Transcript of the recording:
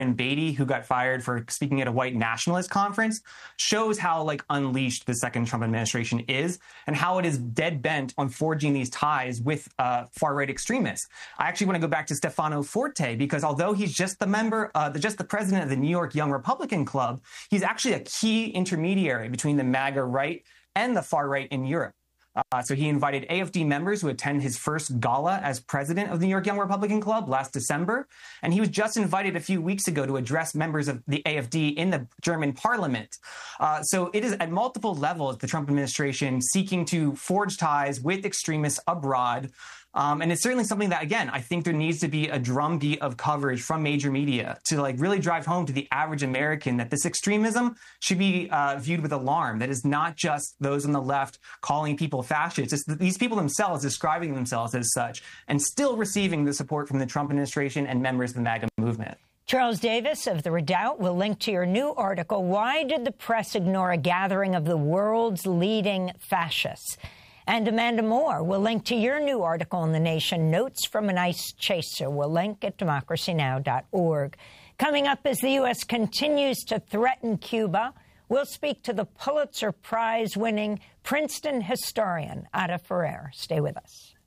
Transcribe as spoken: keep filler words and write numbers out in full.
Beatty, who got fired for speaking at a white nationalist conference, shows how like unleashed the second Trump administration is and how it is dead bent on forging these ties with uh, far-right extremists. I actually want to go back to Stefano Forte because although he's just the member, uh, the, just the president of the New York Young Republican Club, he's actually a key intermediary between the MAGA right and the far right in Europe. Uh, so he invited A F D members to attend his first gala as president of the New York Young Republican Club last December. And he was just invited a few weeks ago to address members of the A F D in the German parliament. Uh, so it is at multiple levels the Trump administration seeking to forge ties with extremists abroad. Um, and it's certainly something that, again, I think there needs to be a drumbeat of coverage from major media to like really drive home to the average American that this extremism should be uh, viewed with alarm. That is not just those on the left calling people fascists. It's these people themselves describing themselves as such and still receiving the support from the Trump administration and members of the MAGA movement. Charles Davis of The Redoubt will link to your new article, Why Did the Press Ignore a Gathering of the World's Leading Fascists? And Amanda Moore will link to your new article in The Nation, Notes from an Ice Chaser. We'll link at democracy now dot org. Coming up, as the U S continues to threaten Cuba, we'll speak to the Pulitzer Prize-winning Princeton historian, Ada Ferrer. Stay with us.